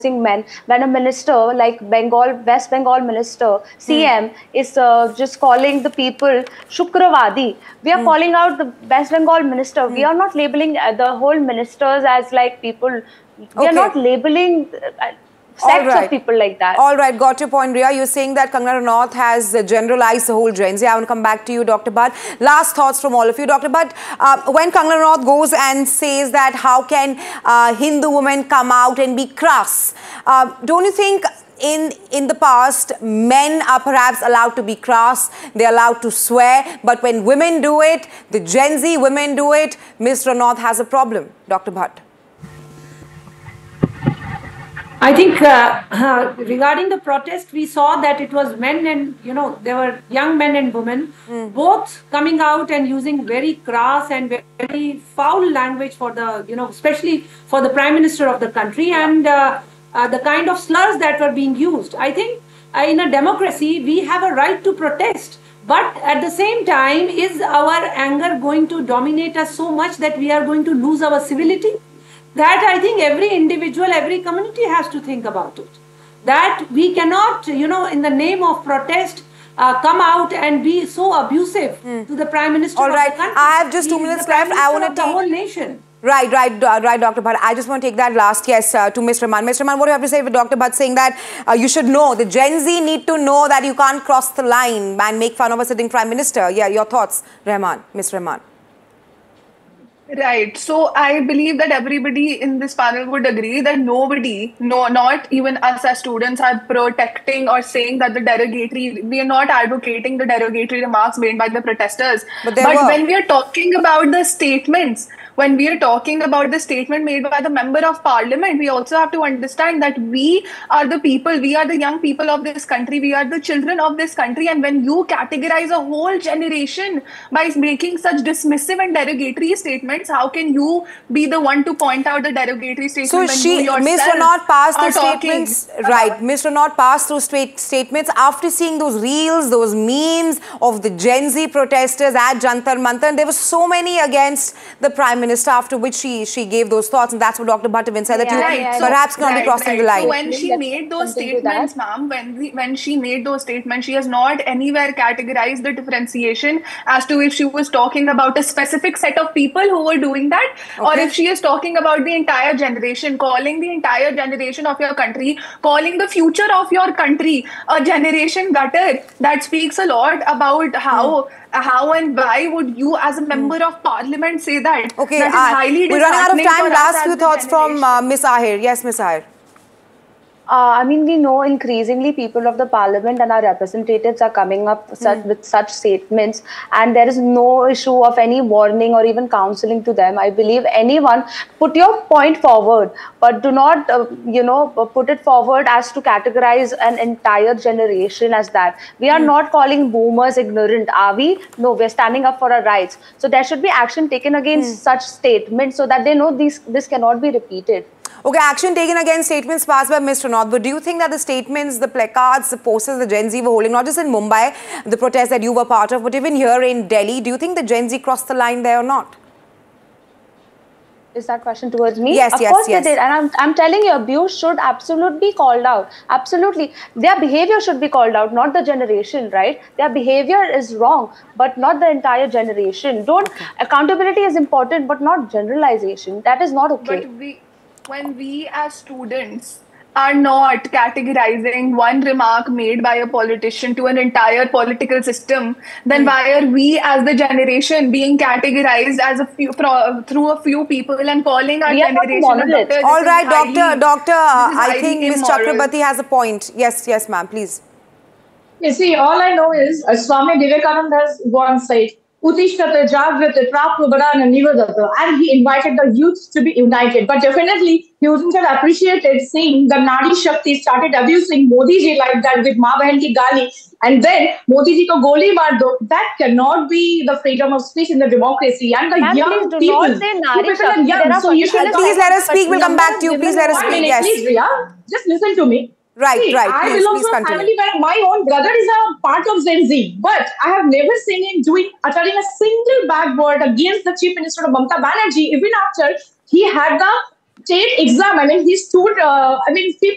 men, when a minister like West Bengal minister, CM, is just calling the people Shukravadi. We are calling out the West Bengal minister. We are not labeling the whole ministers as like people. We are not labeling sects of people like that. All right, got your point, Ria. You're saying that Kangana Ranaut has generalized the whole Gen Z. I want to come back to you, Dr. Bhatt. Last thoughts from all of you. Dr. Bhatt, when Kangana Ranaut goes and says that how can Hindu women come out and be crass, don't you think in the past, men are perhaps allowed to be crass, they're allowed to swear, but when women do it, the Gen Z women do it, Ms. Ranaut has a problem. Dr. Bhatt. I think regarding the protest, we saw that it was men and, there were young men and women, both coming out and using very crass and very foul language for the, especially for the Prime Minister of the country and the kind of slurs that were being used. I think in a democracy, we have a right to protest. But at the same time, is our anger going to dominate us so much that we are going to lose our civility? That I think every individual, every community has to think about it. That we cannot, in the name of protest, come out and be so abusive to the Prime Minister of the country. I have just 2 minutes left. I want to take the whole nation. Right, Dr. Bhatt. I just want to take that last yes to Mr. Rahman. Mr. Rahman, what do you have to say with Dr. Bhatt saying that you should know, the Gen Z need to know that you can't cross the line and make fun of a sitting Prime Minister. Yeah, your thoughts, Rahman, Mr. Rahman. Right. So I believe that everybody in this panel would agree that nobody, not even us as students, are protecting or saying that we are not advocating the derogatory remarks made by the protesters. But when we are talking about the statements, when we are talking about the statement made by the Member of Parliament, we also have to understand that we are the people, we are the young people of this country, we are the children of this country. And when you categorize a whole generation by making such dismissive and derogatory statements, how can you be the one to point out the derogatory statements? So Ms. Ranaut passed those statements, right? Ms. Ranaut passed those statements after seeing those reels, those memes of the Gen Z protesters at Jantar Mantar. And there were so many against the Prime Minister, after which she gave those thoughts, and that's what Dr. Bhatt even said, that you perhaps cannot be crossing the line. So when she made those statements, ma'am, when she made those statements, she has not anywhere categorized the differentiation as to if she was talking about a specific set of people who were doing that, or if she is talking about the entire generation, calling the entire generation of your country, calling the future of your country a generation gutter. That speaks a lot about how and why would you as a Member of Parliament say that? Okay, that is highly we're running out of time. Last few thoughts from Ms. Ahir. Yes, Ms. Ahir. I mean, we know increasingly people of the Parliament and our representatives are coming up with such statements, and there is no issue of any warning or even counseling to them. I believe anyone, put your point forward, but do not, put it forward as to categorize an entire generation as that. We are not calling boomers ignorant, are we? No, we're standing up for our rights. So there should be action taken against such statements so that they know this cannot be repeated. Okay, action taken against statements passed by Ms. Ranaut. But do you think that the statements, the placards, the posters the Gen Z were holding, not just in Mumbai, the protest that you were part of, but even here in Delhi, do you think the Gen Z crossed the line there or not? Is that question towards me? Yes, of course they did. And I'm telling you, abuse should absolutely be called out. Absolutely. Their behavior should be called out, not the generation, right? Their behavior is wrong, but not the entire generation. Accountability is important, but not generalization. That is not okay. But when we as students are not categorizing one remark made by a politician to an entire political system, then why are we as the generation being categorized as through a few people and calling our generation a doctor? All right, Doctor, I think Ms. Chakrabarti has a point. Yes, ma'am, please. You see, all I know is Swami Vivekananda has once said, Utishthata Jagrata Prapurana Nivadata, and he invited the youth to be united. But definitely, he wouldn't have appreciated seeing the Nari Shakti started abusing Modi ji like that with Ma Bahan ki gali, and then Modi ji ko goli maar do. That cannot be the freedom of speech in the democracy. And the young people, so you should please let us speak. We'll come back to you. Please let us speak. Yes, please, Ria, just listen to me. Right. I belong to a family where my own brother is a part of Gen Z, but I have never seen him uttering a single bad word against the Chief Minister of Mamata Banerjee, even after he had the state exam. I mean, he stood,